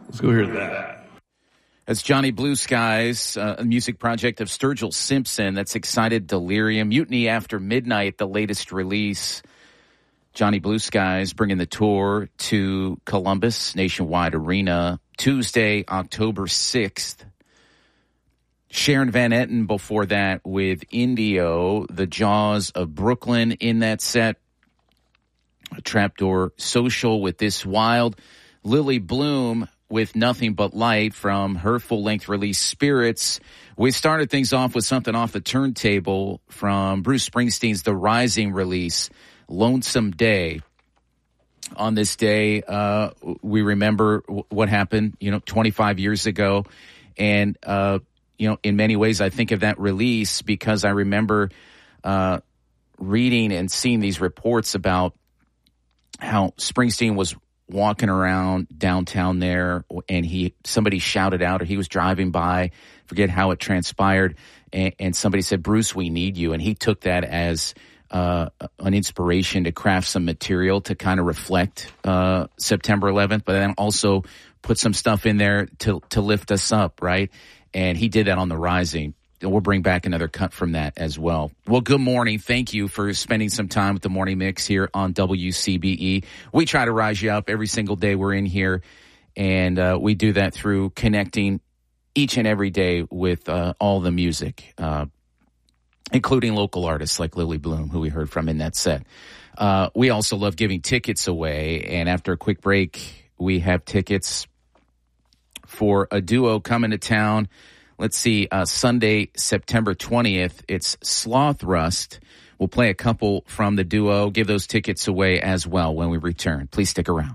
Let's go hear that. That's Johnny Blue Skies, a music project of Sturgill Simpson. That's Excited Delirium. Mutiny After Midnight, the latest release. Johnny Blue Skies bringing the tour to Columbus Nationwide Arena Tuesday, October 6th. Sharon Van Etten before that with Indio, the Jaws of Brooklyn in that set. A Trapdoor Social with This Wild. Lily Bloom with Nothing But Light from her full-length release, Spirits. We started things off with something off the turntable from Bruce Springsteen's The Rising release, Lonesome Day. On this day, we remember what happened, 25 years ago. And, in many ways, I think of that release because I remember reading and seeing these reports about how Springsteen was walking around downtown there, and somebody shouted out, or he was driving by, forget how it transpired, and somebody said, "Bruce, we need you," and he took that as an inspiration to craft some material to kind of reflect September 11th, but then also put some stuff in there to lift us up, right? And he did that on The Rising. We'll bring back another cut from that as well. Well, good morning. Thank you for spending some time with the Morning Mix here on WCBE. We try to rise you up every single day we're in here, and we do that through connecting each and every day with all the music, including local artists like Lily Bloom, who we heard from in that set. We also love giving tickets away, and after a quick break, we have tickets for a duo coming to town. Let's see, Sunday, September 20th, it's Sloth Rust. We'll play a couple from the duo, give those tickets away as well when we return. Please stick around.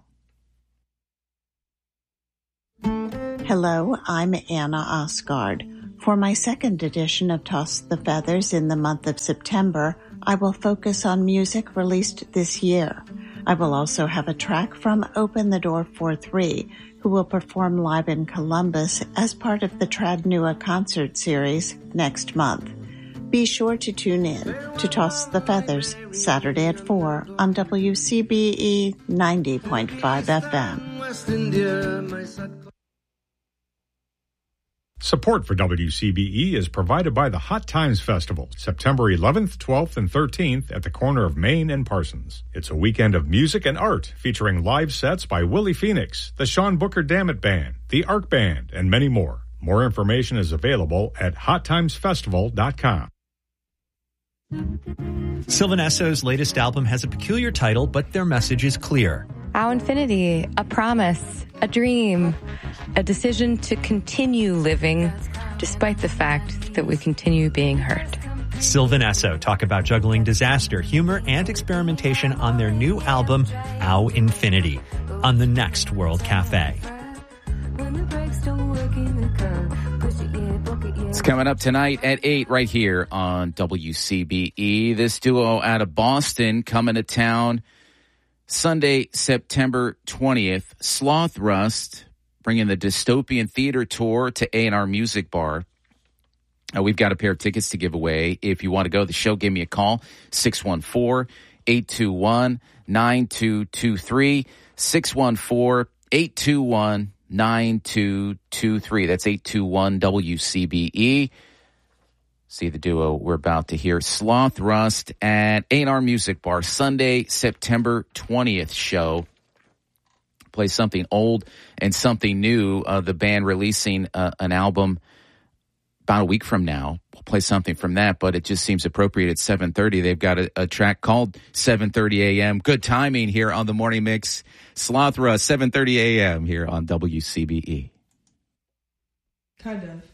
Hello, I'm Anna Osgard. For my second edition of Toss the Feathers in the month of September, I will focus on music released this year. I will also have a track from Open the Door 4-3, who will perform live in Columbus as part of the Tradnua concert series next month. Be sure to tune in to Toss the Feathers Saturday at 4 on WCBE 90.5 FM. Support for WCBE is provided by the Hot Times Festival, September 11th, 12th, and 13th at the corner of Main and Parsons. It's a weekend of music and art featuring live sets by Willie Phoenix, the Sean Booker Dammit Band, the Arc Band, and many more. More information is available at hottimesfestival.com. Sylvan Esso's latest album has a peculiar title, but their message is clear. Our infinity, a promise, a dream, a decision to continue living despite the fact that we continue being hurt. Sylvan Esso talk about juggling disaster, humor, and experimentation on their new album, Our Infinity, on the next World Cafe. It's coming up tonight at 8 right here on WCBE. This duo out of Boston coming to town Sunday, September 20th. Sloth Rust bringing the Dystopian Theater Tour to A&R Music Bar. We've got a pair of tickets to give away. If you want to go to the show, give me a call, 614-821-9223, 614-821-9223. That's 821-WCBE. See the duo we're about to hear, Sloth Rust at A&R Music Bar, Sunday, September 20th show. Play something old and something new. The band releasing an album about a week from now. We'll play something from that, but it just seems appropriate at 7:30. They've got a track called 7:30 a.m. Good timing here on the Morning Mix. Sloth Rust, 7:30 a.m. here on WCBE. Kind of.